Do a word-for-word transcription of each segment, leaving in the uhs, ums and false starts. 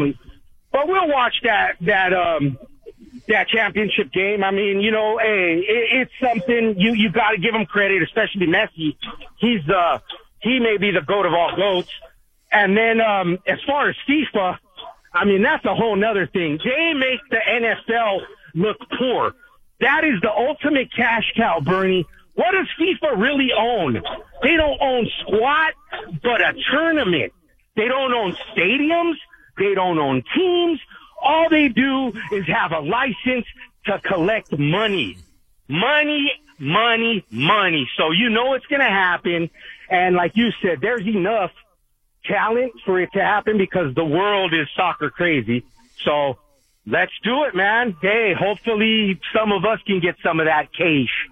family. But we'll watch that that um that championship game. I mean, you know, hey, it, it's something you you got to give him credit, especially Messi. He's uh he may be the goat of all goats. And then um as far as FIFA, I mean, that's a whole nother thing. They make the N F L look poor. That is the ultimate cash cow, Bernie. What does FIFA really own? They don't own squat, but a tournament. They don't own stadiums. They don't own teams. All they do is have a license to collect money. Money, money, money. So you know it's going to happen. And like you said, there's enough talent for it to happen because the world is soccer crazy. So let's do it, man. Hey, hopefully some of us can get some of that cash.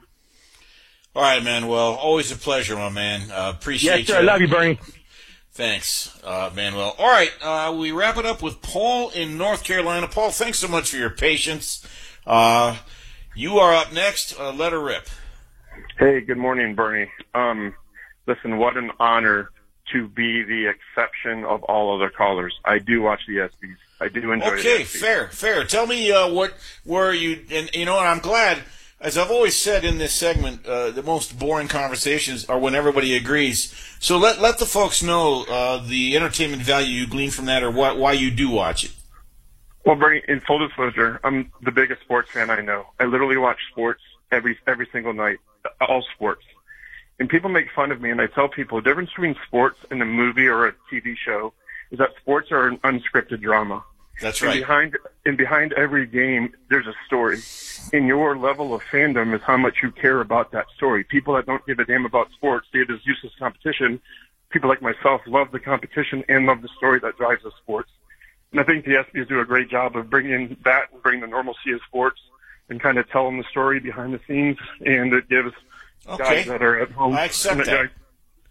All right, man. Well, always a pleasure, my man. Uh, appreciate yes, sir. you. Love you, Bernie. Thanks, uh, Manuel. All right, uh, we wrap it up with Paul in North Carolina. Paul, thanks so much for your patience. Uh, you are up next. Uh, let her rip. Hey, good morning, Bernie. Um, listen, what an honor to be the exception of all other callers. I do watch the ESPYs. I do enjoy okay, the ESPYs. fair, fair. Tell me uh, what were you, and you know what, I'm glad, as I've always said in this segment, uh, the most boring conversations are when everybody agrees. So let let the folks know uh, the entertainment value you glean from that, or what, why you do watch it. Well, Bernie, in full disclosure, I'm the biggest sports fan I know. I literally watch sports every every single night, all sports. And people make fun of me, and I tell people the difference between sports and a movie or a T V show is that sports are an unscripted drama. That's right. And behind, and behind every game, there's a story. And your level of fandom is how much you care about that story. People that don't give a damn about sports see it as useless competition. People like myself love the competition and love the story that drives the sports. And I think the ESPYs do a great job of bringing that and bringing the normalcy of sports and kind of telling the story behind the scenes. And it gives okay. guys that are at home. I accept that. Guy,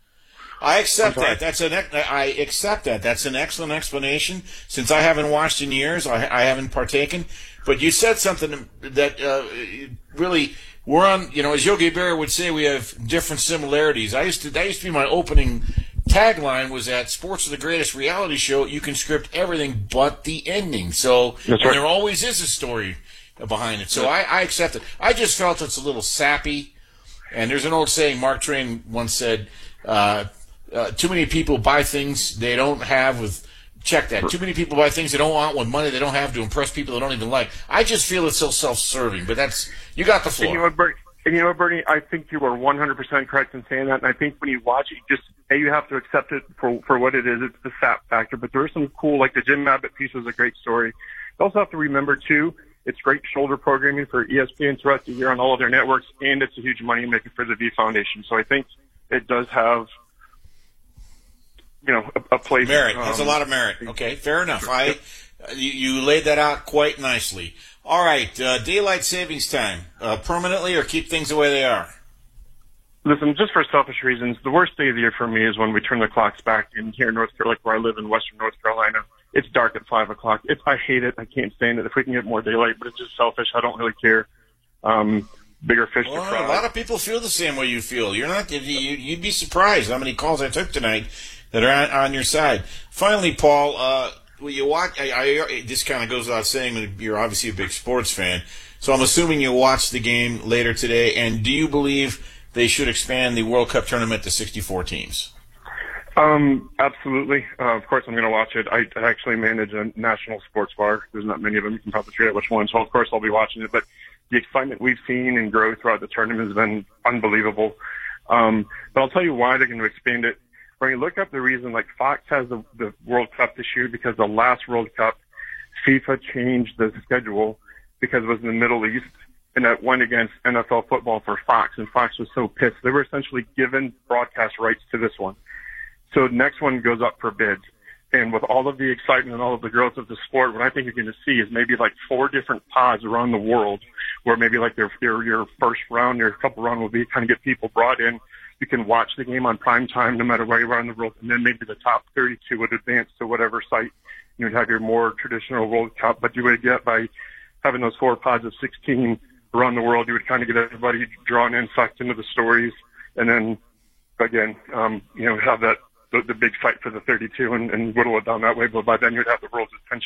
I accept that. That's an. I accept that. That's an excellent explanation. Since I haven't watched in years, I, I haven't partaken. But you said something that uh, really we're on. You know, as Yogi Berra would say, we have different similarities. I used to. That used to be my opening tagline. Was that sports is the greatest reality show. You can script everything but the ending. So That's right. And there always is a story behind it. So I, I accept it. I just felt it's a little sappy. And there's an old saying. Mark Twain once said. Uh, Uh, too many people buy things they don't have with, check that, too many people buy things they don't want with money they don't have to impress people they don't even like. I just feel it's so self-serving, but that's, you got the floor. And you know what, Bernie, and you know what, Bernie, I think you are one hundred percent correct in saying that, and I think when you watch it, you just, A, you have to accept it for, for what it is. It's the sap factor, but there is some cool, like the Jim Abbott piece was a great story. You also have to remember, too, it's great shoulder programming for E S P N throughout the year on all of their networks, and it's a huge money maker for the V Foundation. So I think it does have, you know, a, a place. Merit. Um, That's a lot of merit. Okay, fair enough. I, you, you laid that out quite nicely. All right, uh, daylight savings time, uh, permanently or keep things the way they are? Listen, just for selfish reasons, the worst day of the year for me is when we turn the clocks back in here in North Carolina, like where I live in Western North Carolina. It's dark at five o'clock. It's, I hate it. I can't stand it. If we can get more daylight, but it's just selfish. I don't really care. Um, bigger fish well, to fry. A lot of people feel the same way you feel. You're not. You, you'd be surprised how many calls I took tonight that are on, on your side. Finally, Paul, uh, will you watch? I, I, this kind of goes without saying that you're obviously a big sports fan, so I'm assuming you'll watch the game later today. And do you believe they should expand the World Cup tournament to sixty-four teams? Um, absolutely. Uh, of course, I'm going to watch it. I actually manage a national sports bar. There's not many of them. You can probably figure out which one. So, of course, I'll be watching it. But the excitement we've seen and grow throughout the tournament has been unbelievable. Um, but I'll tell you why they're going to expand it. When you look up the reason, like Fox has the, the World Cup this year because the last World Cup, FIFA changed the schedule because it was in the Middle East, and that went against N F L football for Fox, and Fox was so pissed. They were essentially given broadcast rights to this one. So the next one goes up for bid. And with all of the excitement and all of the growth of the sport, what I think you're going to see is maybe like four different pods around the world where maybe like their, your, your first round, your couple round will be kind of get people brought in. You can watch the game on prime time no matter where you are in the world, and then maybe the top thirty-two would advance to whatever site. You would have your more traditional World Cup, but you would get by having those four pods of sixteen around the world, you would kind of get everybody drawn in, sucked into the stories, and then, again, um, you know, have that the, the big fight for the thirty-two and, and whittle it down that way, but by then you'd have the world's attention